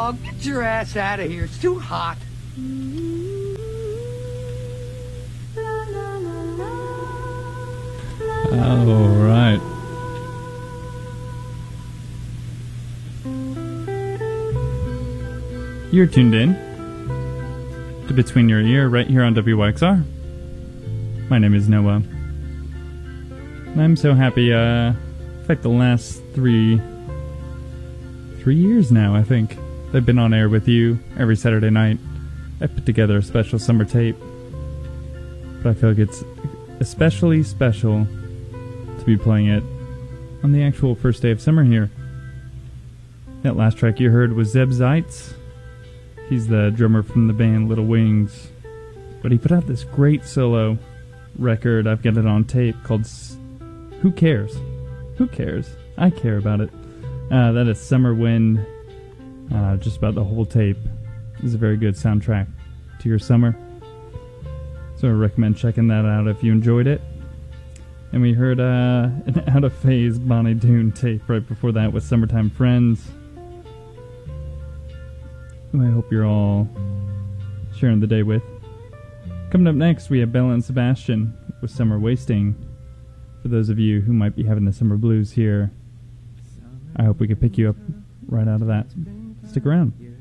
Oh, get your ass out of here. It's too hot. All right. You're tuned in to Between Your Ear right here on WYXR. My name is Noah. And I'm so happy, in fact, the last three years now, I think, I've been on air with you every Saturday night. I put together a special summer tape. But I feel like it's especially special to be playing it on the actual first day of summer here. That last track you heard was Zeb Zeitz. He's the drummer from the band Little Wings. But he put out this great solo record, I've got it on tape, called Who Cares? Who Cares? I care about it. That is Summer Wind. Just about the whole tape. This is a very good soundtrack to your summer. So I recommend checking that out if you enjoyed it. And we heard an Out of Phase Bonnie Doon tape right before that with Summertime Friends. Who I hope you're all sharing the day with. Coming up next, we have Bella and Sebastian with Summer Wasting. For those of you who might be having the summer blues here, I hope we can pick you up right out of that. Stick around.